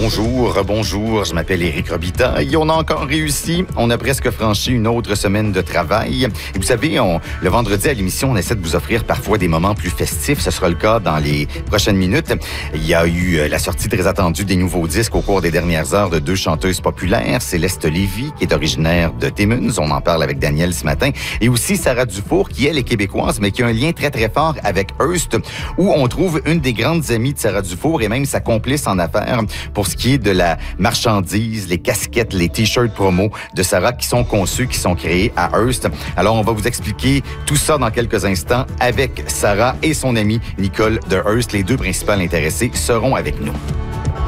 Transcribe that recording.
Bonjour, je m'appelle Éric Robitaille. On a encore réussi. On a presque franchi une autre semaine de travail. Et vous savez, le vendredi à l'émission, on essaie de vous offrir parfois des moments plus festifs. Ce sera le cas dans les prochaines minutes. Il y a eu la sortie très attendue des nouveaux disques au cours des dernières heures de deux chanteuses populaires. Céleste Lévy, qui est originaire de Timmins. On en parle avec Daniel ce matin. Et aussi Sarah Dufour, qui elle est québécoise, mais qui a un lien très, très fort avec Hearst, où on trouve une des grandes amies de Sarah Dufour et même sa complice en affaires pour ce qui est de la marchandise, les casquettes, les t-shirts promo de Sarah qui sont conçus, qui sont créés à Hearst. Alors, on va vous expliquer tout ça dans quelques instants avec Sarah et son amie Nicole de Hearst. Les deux principales intéressées seront avec nous.